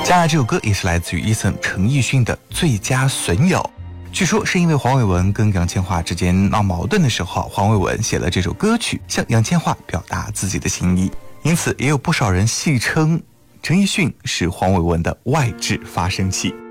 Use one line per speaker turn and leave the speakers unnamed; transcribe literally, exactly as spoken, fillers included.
接下来这首歌也是来自于 Eason 陈奕迅的《最佳损友》。据说是因为黄伟文跟杨千嬅之间闹矛盾的时候，黄伟文写了这首歌曲向杨千嬅表达自己的心意，因此也有不少人戏称陈奕迅是黄伟文的外置发声器。